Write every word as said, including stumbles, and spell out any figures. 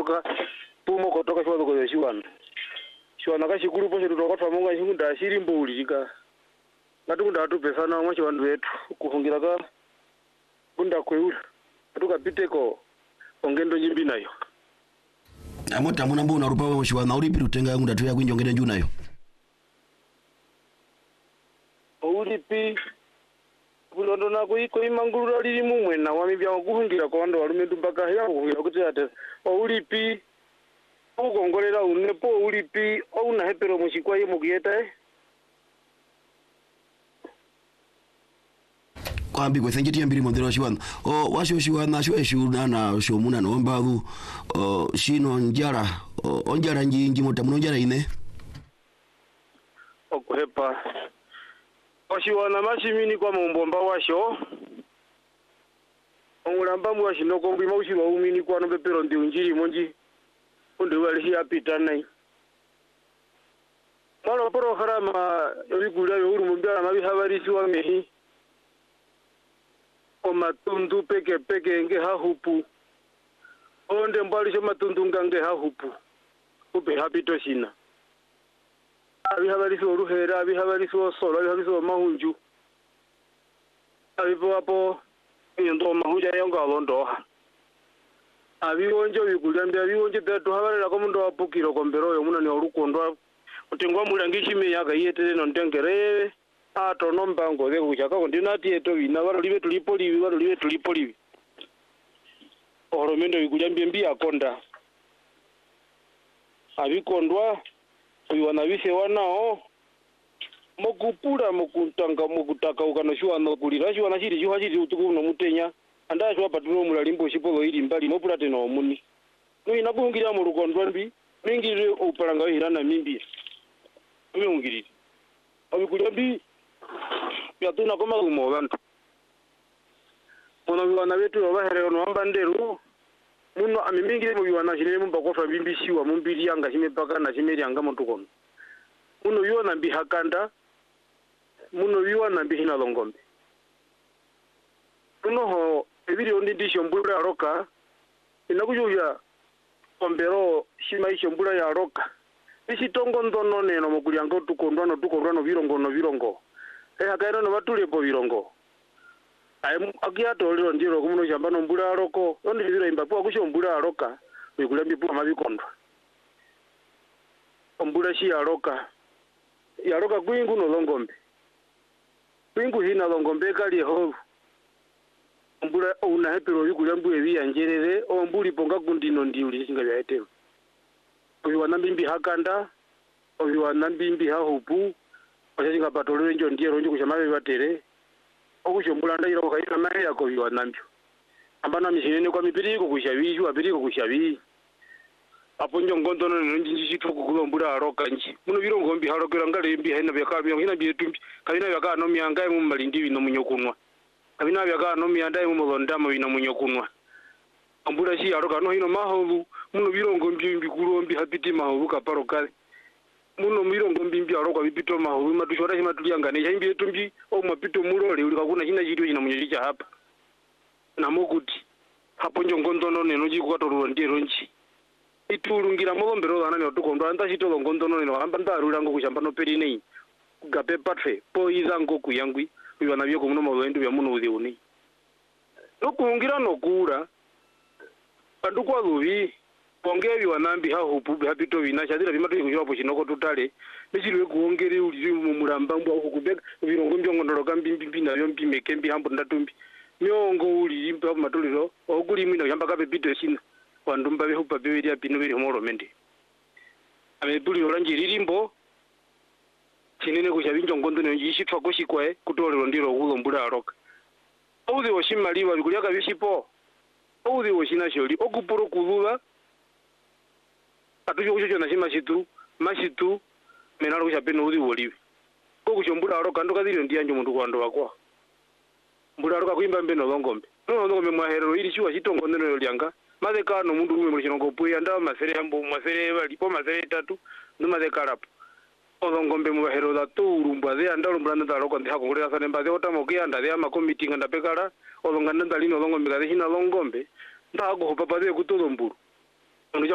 kutoka pumo kutoka shwa kwa shwana shwana kashikuru poshe tutoka twamonga chingunda shiri mbuli chika ngatukunda atupe sana mwachi vandu vetu kufungira ka kunda kweula tukapiteko ongendo nyimbi nayo amota muna mbona rupa wa shwana uri piru tenga ngunda tuya kwinjo ngende nju nayo uri pi kulondo nako iko imangurura lili mumwe na wami bya kuhungira kwa ndo walume tumpaka ya kuhungira kuti ate uri pi ukongolera unepo uri pi una hepero mushikwa yemo kuyeta eh kwambi kwa thenjeti mbiri mondero shiwana o washo shiwana shwe shuna na shomuna no mbavu o shino njara o njara njingi motamuno njara ine okuhepa washiwana mashimini kwa mumbomba washo ongulamba mwashi nokombi maushi wa umini kwa no pepero ndi unjiri monji undu wali apita nai mara poro harama yobigula yo urumumbya mabi habarisi wa mehi o matundu peke peke nge hahupu onde mbalisho matundu ngange hahupu ube habito shina abi habarisi oruhera abi habarisi osolo abi habarisi mahunju abi poapo ndo mahunja yonga londoha abi wonjo bigulyambya abi wonjo datu habarira ko mundo apukiro kombero yo munani orukondo utengwa mulangishime yaga yetere no ndengere ato nombango de kuchaka kondinati eto bina baro libe tulipo libi baro libe tulipo libi oromendo bigulyambye mbi akonda abikondwa uyiwana bise wanao mokupura mokutanga mokutaka ukanoshwa no kulira shwa na shiri shwa shiri utuku no mutenya anda shwa patuno mulalimbo shipolo iri mbali no pulate no muni no inakungira mu rukondwa mbi mingire upalanga hirana mimbi mingire abikulyambi yatuna koma umo bantu ono bana betu bahere no ambanderu muno amimingire mu biwana shine mu bakofra bimbishiwa mu mbiri yanga shime paka na shime yanga mutukono muno yona bihakanda muno biwana bihina longombe muno ho ebiri ondi disho mbura roka inakujuya ombero shima isho mbura ya roka isitongo ndono neno mukulyanga tukondwa no tukondwa no birongo no birongo eh akaino no batule po birongo ai akiato lero ndiro kumuno shamba no mbura roko ondi biro imbapo akusho mbura roka bikulambi po mabikondwa ombura shi ya roka ya roka kwingu no longombe kwingu hina longombe kali ho ombura una hepero bikulambu ebi anjerere omburi ponga kundino ndiuli singa byaetero obiwana mbimbi hakanda obiwana mbimbi hahupu oshinga patolero njo ndiero njo kushamabe batere okushombula ndayira kukaira maye yako biwana mbyo ambana mishinene kwa mipiriko kushabishwa apiriko kushabi apo njo ngondono njinji chituku kulombula aroka nji muno birongo mbi harokera ngale mbi haina byakabi hina byetumbi kabina byaka no myanga mu malindi bino munyokunwa kabina byaka no myanda mu molondamo bino munyokunwa ambula shi aroka no hino maholu muno birongo mbi mbi kulombi hapiti maholu kaparo kale muno mirongo mbi mbi aroka bipito maholu matushora shi matuliyanga ne chambi etumbi o mapito mulole uli kakuna hina chitu china munyochicha hapa namokuti hapo njo ngondono neno chikwatorwa ndiero nchi itulungira mogombero dana ne tukondwa anda chitolo ngondono neno amba ndarula ngo kushamba no peri nei gape patfe po izango kuyangwi bibana byo kumuno mawendo bya muno uzi uni nokungira nokura andukwa lubi onge biwanambi ha hupu habito bina chadira bimatu kujopo chinoko tutale nechirwe kuongere uli mu mulamba mbwa ukubeka birongo mbyo ngondoro kambi mbimbi na byo mbime kembi hambo ndatumbi myongo uli impa matuliro oguli mwina yamba kabe bito china wandumba behupa bibiri apino biri homoro mende ame buli orangi ririmbo chinene kushabinjo ngondo ne yishitwa koshikwa kutolero ndiro kulombula aroka ouzi oshimaliwa bikulyaka bishipo ouzi oshina sholi okupuro kuzuba atujo kucho na shima shitu mashitu menalo kushapeno ouzi woliwe kokushombula aroka ndo kadiro ndiyanjo mundu kwando wakwa mbula aroka kuimba mbeno longombe no ngombe mwahero ili shuwa shitongo ndeno lyanga mazeka no mundu umwe mulishongo puya nda masere ambo masere bali po masere tatu no mazeka rapo olongombe mu bahero da turumba de anda lumbranda da roko ndi hakongore asane mbaze otamoke anda de ama committee nganda pekala olonganda ndalino olongombe ga hina longombe ndago papa de kutodomburu